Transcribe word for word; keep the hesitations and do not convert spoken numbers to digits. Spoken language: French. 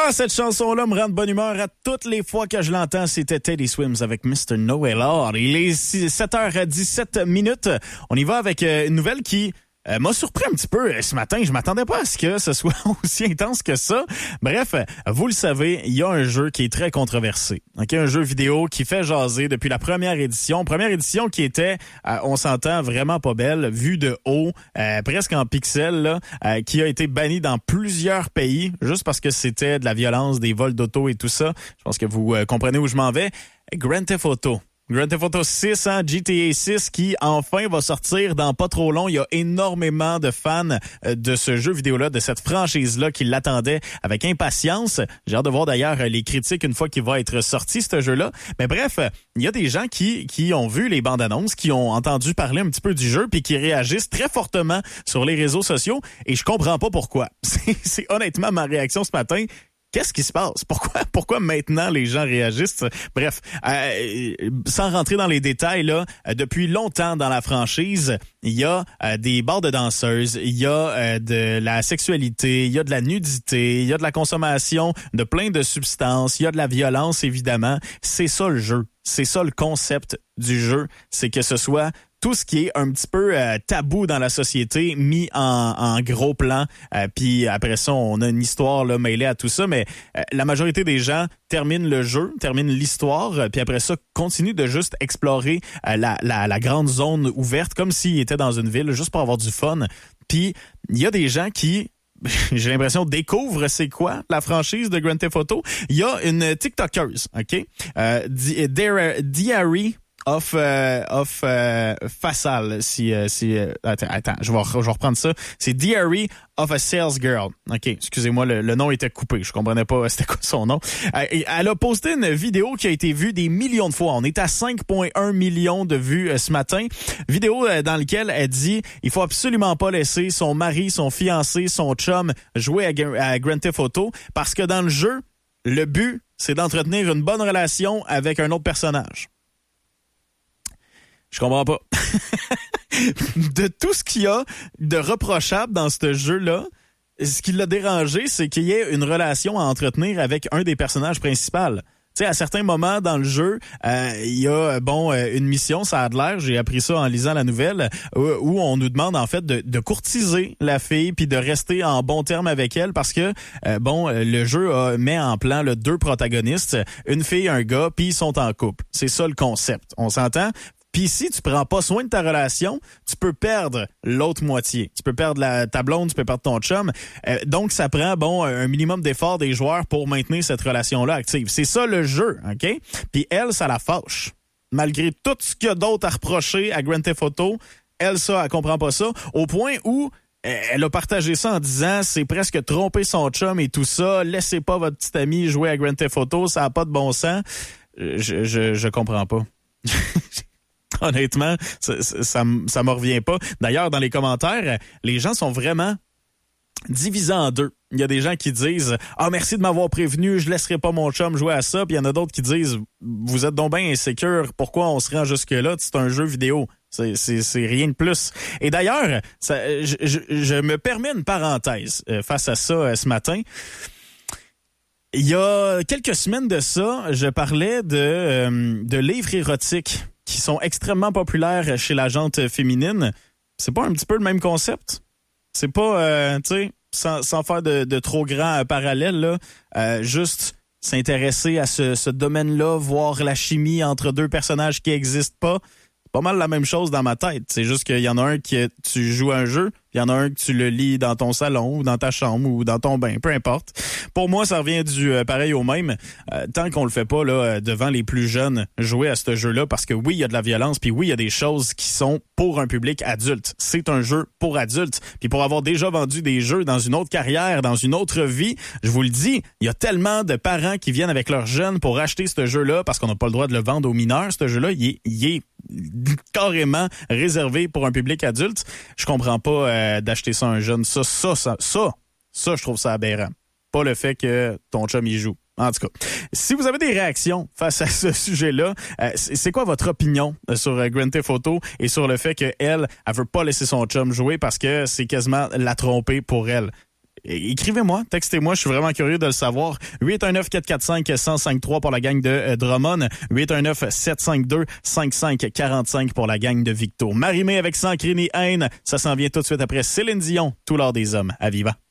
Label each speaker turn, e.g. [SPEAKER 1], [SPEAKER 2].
[SPEAKER 1] Ah, cette chanson-là me rend de bonne humeur à toutes les fois que je l'entends. C'était Teddy Swims avec mister Noël. Il est sept heures dix-sept minutes. On y va avec une nouvelle qui euh, m'a surpris un petit peu ce matin. Je m'attendais pas à ce que ce soit aussi intense que ça. Bref, vous le savez, il y a un jeu qui est très controversé. Okay? Un jeu vidéo qui fait jaser depuis la première édition. Première édition qui était, euh, on s'entend, vraiment pas belle, vue de haut, euh, presque en pixels, là, euh, qui a été bannie dans plusieurs pays, juste parce que c'était de la violence, des vols d'auto et tout ça. Je pense que vous euh, comprenez où je m'en vais. Grand Theft Auto. Grand Theft Auto six, hein, G T A six, qui enfin va sortir dans pas trop long. Il y a énormément de fans de ce jeu vidéo-là, de cette franchise-là qui l'attendaient avec impatience. J'ai hâte de voir d'ailleurs les critiques une fois qu'il va être sorti, ce jeu-là. Mais bref, il y a des gens qui qui ont vu les bandes annonces, qui ont entendu parler un petit peu du jeu, puis qui réagissent très fortement sur les réseaux sociaux. Et je comprends pas pourquoi. C'est, c'est honnêtement ma réaction ce matin. Qu'est-ce qui se passe? Pourquoi, pourquoi maintenant les gens réagissent? Bref, euh, sans rentrer dans les détails, là, depuis longtemps dans la franchise, il y a euh, des bars de danseuses, il y a euh, de la sexualité, il y a de la nudité, il y a de la consommation de plein de substances, il y a de la violence, évidemment. C'est ça le jeu. C'est ça le concept du jeu. C'est que ce soit tout ce qui est un petit peu euh, tabou dans la société mis en, en gros plan. Euh, puis après ça, on a une histoire là mêlée à tout ça. Mais euh, la majorité des gens terminent le jeu, terminent l'histoire. Euh, puis après ça, continuent de juste explorer euh, la, la, la grande zone ouverte comme s'ils étaient dans une ville, juste pour avoir du fun. Puis il y a des gens qui... j'ai l'impression, découvre c'est quoi la franchise de Grand Theft Auto. Il y a une TikTokeuse, OK? Euh, Diary of euh, of euh, Façal, si euh, si euh, attends, attends, je vais je vais reprendre ça. C'est Diary of a Sales Girl. OK, excusez-moi, le, le nom était coupé, je comprenais pas c'était quoi son nom. Euh, elle a posté une vidéo qui a été vue des millions de fois. On est à cinq virgule un millions de vues euh, ce matin. Vidéo euh, dans laquelle elle dit il faut absolument pas laisser son mari, son fiancé, son chum jouer à, à Grand Theft Auto parce que dans le jeu, le but, c'est d'entretenir une bonne relation avec un autre personnage. Je comprends pas. De tout ce qu'il y a de reprochable dans ce jeu-là, ce qui l'a dérangé, c'est qu'il y ait une relation à entretenir avec un des personnages principaux. Tu sais, à certains moments dans le jeu, euh, il y a bon euh, une mission, ça a de l'air, j'ai appris ça en lisant la nouvelle, où, où on nous demande en fait de, de courtiser la fille puis de rester en bon terme avec elle parce que euh, bon, le jeu a, met en plan là, deux protagonistes, une fille, un gars, puis ils sont en couple. C'est ça le concept. On s'entend? Puis si tu prends pas soin de ta relation, tu peux perdre l'autre moitié. Tu peux perdre la, ta blonde, tu peux perdre ton chum. Euh, donc, ça prend bon un minimum d'effort des joueurs pour maintenir cette relation-là active. C'est ça le jeu, OK? Puis elle, ça la fâche. Malgré tout ce qu'il y a d'autre à reprocher à Grand Theft Auto, elle, ça, elle comprend pas ça. Au point où elle a partagé ça en disant c'est presque tromper son chum et tout ça. Laissez pas votre petit ami jouer à Grand Theft Auto, ça a pas de bon sens. Je, je, je comprends pas. Honnêtement, ça, ça, ça, ça me revient pas. D'ailleurs, dans les commentaires, les gens sont vraiment divisés en deux. Il y a des gens qui disent « Ah, merci de m'avoir prévenu, je laisserai pas mon chum jouer à ça. » Puis il y en a d'autres qui disent « Vous êtes donc bien insécure, pourquoi on se rend jusque-là? C'est un jeu vidéo. » C'est, c'est, c'est rien de plus. Et d'ailleurs, ça, je, je, je me permets une parenthèse euh, face à ça euh, ce matin. Il y a quelques semaines de ça, je parlais de, euh, de livres érotiques qui sont extrêmement populaires chez la gente féminine. C'est pas un petit peu le même concept? C'est pas, euh, tu sais, sans, sans faire de, de trop grands parallèles, là, euh, juste s'intéresser à ce, ce domaine-là, voir la chimie entre deux personnages qui n'existent pas. C'est pas mal la même chose dans ma tête. C'est juste qu'il y en a un qui tu joues à un jeu, il y en a un que tu le lis dans ton salon ou dans ta chambre ou dans ton bain, peu importe. Pour moi, ça revient du euh, pareil au même. Euh, tant qu'on le fait pas là devant les plus jeunes jouer à ce jeu-là, parce que oui, il y a de la violence, puis oui, il y a des choses qui sont pour un public adulte. C'est un jeu pour adultes. Puis pour avoir déjà vendu des jeux dans une autre carrière, dans une autre vie, je vous le dis, il y a tellement de parents qui viennent avec leurs jeunes pour acheter ce jeu-là parce qu'on n'a pas le droit de le vendre aux mineurs. Ce jeu-là, il est, il est carrément réservé pour un public adulte. Je comprends pas euh, d'acheter ça à un jeune. Ça, ça, ça, ça, ça, je trouve ça aberrant. Pas le fait que ton chum y joue. En tout cas, si vous avez des réactions face à ce sujet-là, euh, c'est quoi votre opinion sur euh, Grand Theft Auto et sur le fait qu'elle, elle veut pas laisser son chum jouer parce que c'est quasiment la tromper pour elle? écrivez-moi, textez-moi, je suis vraiment curieux de le savoir. huit un neuf, quatre quatre cinq, un zéro cinq trois pour la gang de euh, Drummond, huit un neuf, sept cinq deux, cinq cinq quatre cinq pour la gang de Victo. Marie-Mé avec Sans cri ni haine, ça s'en vient tout de suite après Céline Dion, Tout l'or des hommes, à Viva.